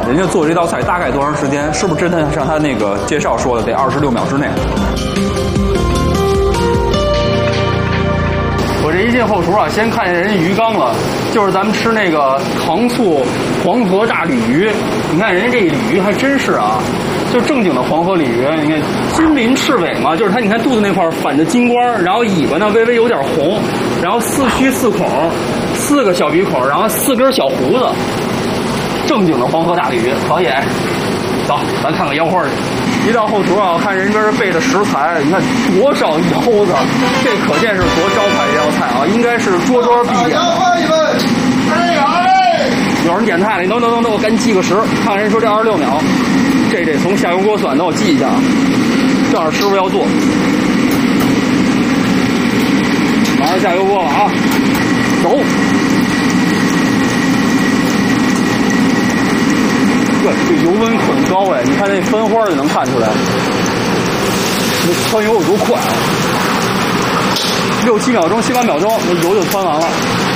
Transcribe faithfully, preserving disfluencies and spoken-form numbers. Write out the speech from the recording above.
人家做这道菜大概多长时间？是不是真的像他那个介绍说的，得二十六秒之内？ 我这一进后厨啊，先看见人鱼缸了，就是咱们吃那个糖醋黄河大鲤鱼。你看人家这鲤鱼还真是啊，就正经的黄河鲤鱼。你看金鳞赤尾嘛，就是它，你看肚子那块反着金光，然后尾巴呢微微有点红，然后四须四孔，四个小鼻孔，然后四根小胡子，正经的黄河大鲤鱼，可以。走，咱看看腰花去。一到后厨啊，我看人这边备的食材，你看多少腰子，这可见是多招牌这道菜啊，应该是桌桌必点。有人点菜了，你等等等等，我赶紧记个时，看人说这二十六秒，这得从下油锅算，等我记一下啊。正好师傅要做，马上下油锅了啊，走。对，这油温很高哎，你看那分花就能看出来，那汆油有多快啊！六七秒钟、七八秒钟，那油就汆完了。